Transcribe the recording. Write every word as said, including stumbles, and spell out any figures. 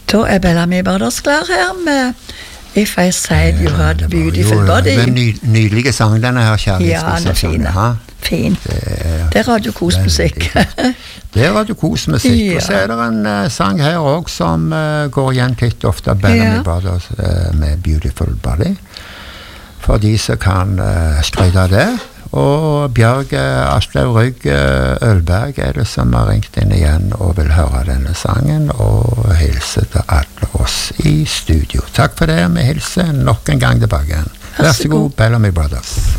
Da er Bellamy Brothers klar her med If I Said You Had a Beautiful jo, Body. Det er ny, nydelige sang, denne her kjærlighetsvisa. Ja, den er fin. Fin. Det, det er Radio Kos-musikk. Det er Radio Kos-musikk, ja. Og så er det en uh, sang her også som uh, går igjen titt ofte, Bellamy ja. Brothers uh, med Beautiful Body. For de som kan uh, skryte av det. Og Bjørg Aslaug Rygg Ølberg er det som har ringt inn igjen og vil høre denne sangen, og hilse til alle oss i studio. Takk for det, vi hilser nok en gang tilbake igjen. Vær så god, Bellamy Brothers.